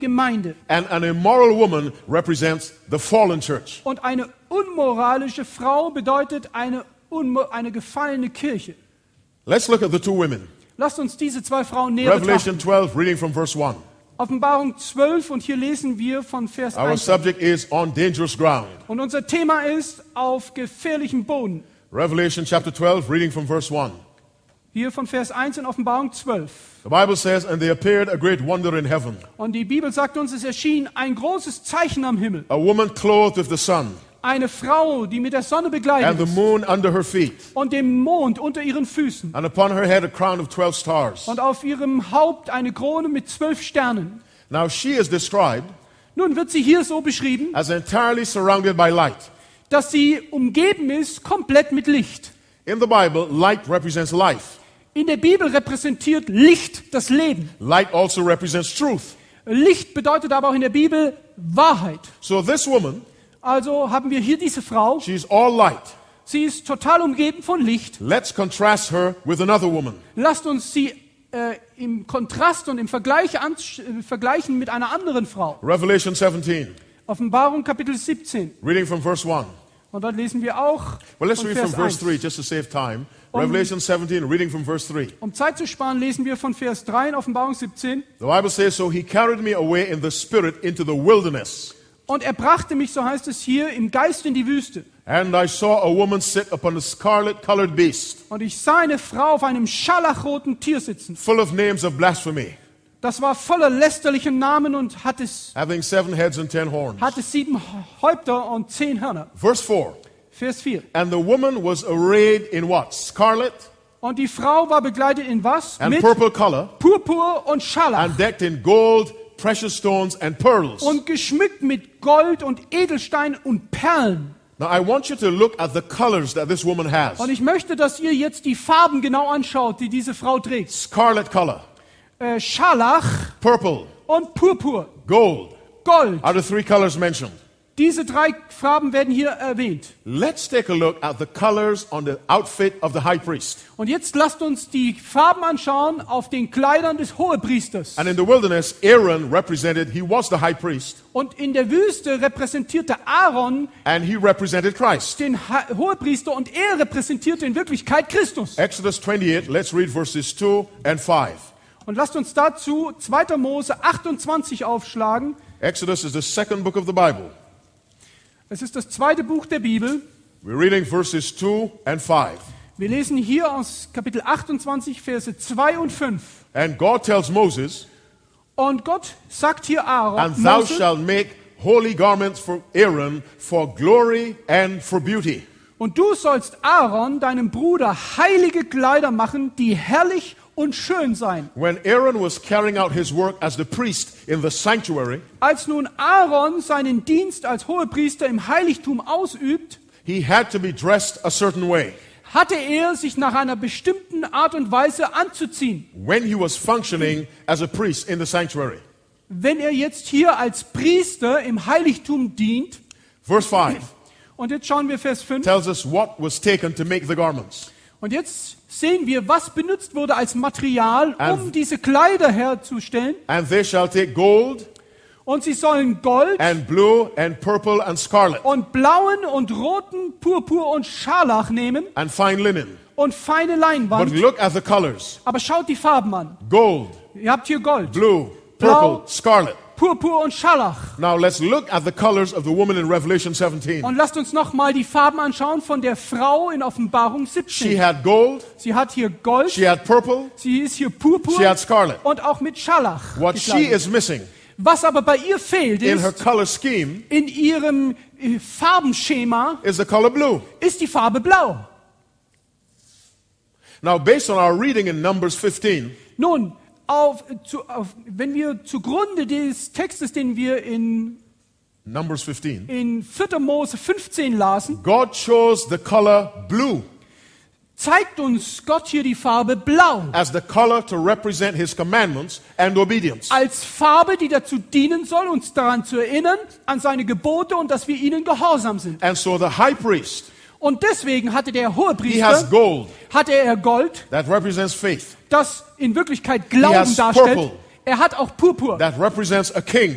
Gemeinde. And an immoral woman represents the fallen church. Und eine unmoralische Frau bedeutet eine gefallene Kirche. Let's look at the two women. Lasst uns diese zwei Frauen näher Revelation betrachten. 12, reading from verse 1. Offenbarung 12 und hier lesen wir von Vers Our 1. subject is on dangerous ground. Und unser Thema ist auf gefährlichem Boden. Revelation chapter 12, reading from verse 1. Hier von Vers 1 in Offenbarung 12. The Bible says, and there appeared a great wonder in heaven, Und die Bibel sagt uns, es erschien ein großes Zeichen am Himmel. a woman clothed with the sun, Eine Frau, die mit der Sonne and begleitet the ist moon under her feet, und dem Mond unter ihren Füßen. and upon her head a crown of 12 stars. Und auf ihrem Haupt eine Krone mit 12 Sternen. Now she is described Nun wird sie hier so beschrieben, as entirely surrounded by light. dass sie umgeben ist komplett mit Licht. In the Bible, light represents life. In der Bibel repräsentiert Licht das Leben. Light also represents truth. Licht bedeutet aber auch in der Bibel Wahrheit. So this woman, Also haben wir hier diese Frau. she's all light. Sie ist total umgeben von Licht. Let's contrast her with another woman. Lasst uns sie im Kontrast und im Vergleich vergleichen mit einer anderen Frau. Revelation 17, Offenbarung Kapitel 17. reading from verse 1. Und dort lesen wir auch Well, let's von read from Vers verse 3 1. just to save time. Revelation 17, reading from verse 3. Um Zeit zu sparen, lesen wir von Vers 3 in Offenbarung 17. The Bible says, so he carried me away in the spirit into the wilderness. Und er brachte mich, so heißt es hier, im Geist in die Wüste. And I saw a woman sit upon a scarlet-colored beast, Und ich sah eine Frau auf einem scharlachroten Tier sitzen. full of names of blasphemy, Das war voller lästerlicher Namen und hatte having 7 heads and 10 horns. 7 Häupter und 10 Hörner. Verse 4. Vers 4. And the woman was arrayed in what? Scarlet Und die Frau war begleitet in was? and Mit purple color, Purpur und Scharlach. and decked in gold, precious stones, and pearls. Und geschmückt mit Gold und Edelstein und Perlen. Now I want you to look at the colors that this woman has. Und ich möchte, dass ihr jetzt die Farben genau anschaut, die diese Frau trägt. Scarlet color, Scharlach purple, und Purpur. gold Gold. are the 3 colors mentioned. Diese 3 Farben werden hier erwähnt. Let's take a look at the colors on the outfit of the high priest. Und jetzt lasst uns die Farben anschauen auf den Kleidern des Hohepriesters. And in the wilderness, Aaron represented, he was the high priest, Und in der Wüste repräsentierte Aaron and he represented Christ. den Hohepriester und er repräsentierte in Wirklichkeit Christus. Exodus 28, let's read verses 2 and 5. Und lasst uns dazu 2. Mose 28 aufschlagen. Exodus is the second book of the Bible. Es ist das 2. Buch der Bibel. We're reading verses 2 and 5. Wir lesen hier aus Kapitel 28, Verse 2 und 5. And God tells Moses, Und Gott sagt hier Aaron, and thou Mose, shalt make holy garments for Aaron for glory and for beauty. und du sollst Aaron, deinem Bruder, heilige Kleider machen, die herrlich und schön sein. When Aaron was carrying out his work as the priest in the sanctuary, Als nun Aaron seinen Dienst als Hohepriester im Heiligtum ausübt, he had to be dressed a certain way. hatte er sich nach einer bestimmten Art und Weise anzuziehen. When he was functioning as a priest in the sanctuary. Wenn er jetzt hier als Priester im Heiligtum dient, Verse 5 und jetzt schauen wir Vers 5, tells us what was taken to make the garments. und jetzt sehen wir, was benutzt wurde als Material, um And- diese Kleider herzustellen. And they shall take gold Und sie sollen Gold and blue and purple and scarlet und blauen und roten Purpur und Scharlach nehmen and fine linen. und feine But Leinwand. look at the colors. Aber schaut die Farben an. Gold, Ihr habt hier Gold, blue, Blau. purple, scarlet. Purpur und Scharlach. Now let's look at the colors of the woman in Revelation 17. Und lasst uns nochmal die Farben anschauen von der Frau in Offenbarung She 17. had gold, Sie hat hier Gold, she had purple, sie ist hier Purpur she had scarlet. und auch mit Scharlach. What she gekleidet. is missing Was aber bei ihr fehlt, in her ist, color scheme in ihrem Farbenschema is the color blue. ist die Farbe Blau. Now, based on our reading in Numbers 15, Nun, wenn wir zugrunde des Textes, den wir in Numbers 15, 4. Mose 15 lasen, God chose the color blue zeigt uns Gott hier die Farbe Blau as the color to represent his commandments and obedience. als Farbe, die dazu dienen soll, uns daran zu erinnern, an seine Gebote und dass wir ihnen gehorsam sind. And so the high priest, Und deswegen hatte der he has Hohepriester, gold hatte er Gold, that represents faith, das in Wirklichkeit He Glauben has darstellt. purple. Er hat auch Purpur. that represents a king.